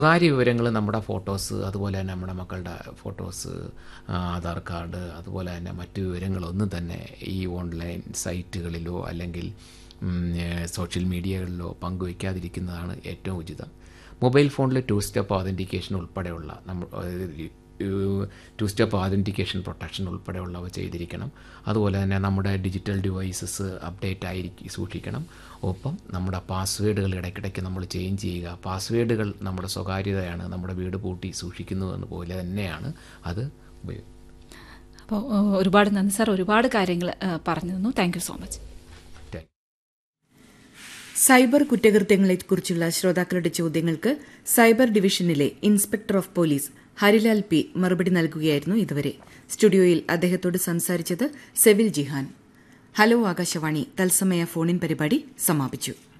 സ്വകാര്യ വിവരങ്ങൾ, നമ്മുടെ ഫോട്ടോസ്, അതുപോലെ തന്നെ നമ്മുടെ മക്കളുടെ ഫോട്ടോസ്, ആധാർ കാർഡ്, അതുപോലെ തന്നെ മറ്റു വിവരങ്ങളൊന്നും തന്നെ ഈ ഓൺലൈൻ സൈറ്റുകളിലോ അല്ലെങ്കിൽ സോഷ്യൽ മീഡിയകളിലോ പങ്കുവയ്ക്കാതിരിക്കുന്നതാണ് ഏറ്റവും ഉചിതം. മൊബൈൽ ഫോണിൽ ടു സ്റ്റെപ്പ് ഓതൻറ്റിക്കേഷൻ ഉൾപ്പെടെയുള്ള ടു സ്റ്റെപ്പ് ഓതൻറ്റിക്കേഷൻ പ്രൊട്ടക്ഷൻ ഉൾപ്പെടെയുള്ളവ ചെയ്തിരിക്കണം. അതുപോലെ തന്നെ നമ്മുടെ ഡിജിറ്റൽ ഡിവൈസസ് അപ്ഡേറ്റ് സൂക്ഷിക്കണം. ഒപ്പം നമ്മുടെ പാസ്വേഡുകൾ ഇടയ്ക്കിടയ്ക്ക് നമ്മൾ ചേഞ്ച് ചെയ്യുക. പാസ്വേഡുകൾ നമ്മുടെ സ്വകാര്യതയാണ്, നമ്മുടെ വീട് പൂട്ടി സൂക്ഷിക്കുന്നത് പോലെ തന്നെയാണ് അത് ഉപയോഗം. അപ്പോൾ ഒരുപാട് നന്ദി സാർ, ഒരുപാട് കാര്യങ്ങൾ പറഞ്ഞു തന്നു. Thank you so much. Cyber കുറ്റകൃത്യങ്ങളെക്കുറിച്ചുള്ള ശ്രോതാക്കളുടെ ചോദ്യങ്ങൾക്ക് സൈബർ ഡിവിഷനിലെ inspector of police Harilal P മറുപടി നൽകുകയായിരുന്നു ഇതുവരെ. സ്റ്റുഡിയോയിൽ അദ്ദേഹത്തോട് സംസാരിച്ചത് സെവിൽ ജിഹാൻ. ഹലോ ആകാശവാണി തത്സമയ ഫോണിൻ പരിപാടി സമാപിച്ചു.